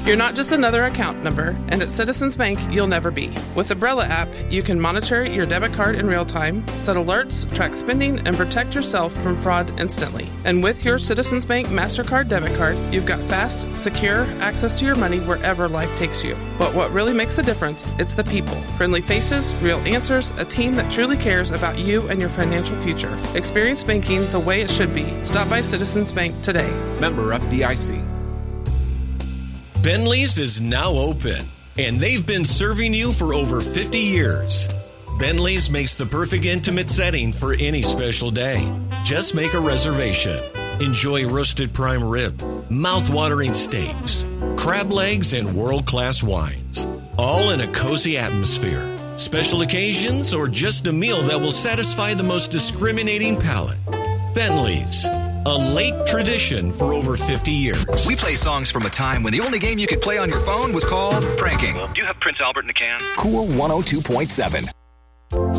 You're not just another account number, and at Citizens Bank, you'll never be. With the Brella app, you can monitor your debit card in real time, set alerts, track spending, and protect yourself from fraud instantly. And with your Citizens Bank MasterCard debit card, you've got fast, secure access to your money wherever life takes you. But what really makes a difference, it's the people. Friendly faces, real answers, a team that truly cares about you and your financial future. Experience banking the way it should be. Stop by Citizens Bank today. Member FDIC. Bentley's is now open, and they've been serving you for over 50 years. Bentley's makes the perfect intimate setting for any special day. Just make a reservation. Enjoy roasted prime rib, mouth-watering steaks, crab legs, and world-class wines. All in a cozy atmosphere. Special occasions or just a meal that will satisfy the most discriminating palate. Bentley's. A late tradition for over 50 years. We play songs from a time when the only game you could play on your phone was called pranking. Do you have Prince Albert in a can? Cool 102.7.